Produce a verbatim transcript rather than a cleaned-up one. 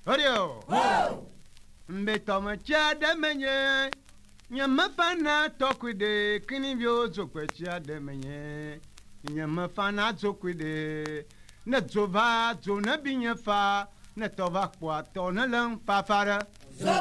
Orio. Mbetoma chia de menye. Nyama fana tokwide kini vyo zokwe chia de menye. Nyama fana zokwide. Ne zova zo ne binye fa. Ne tova kwa to ne lang pa fara.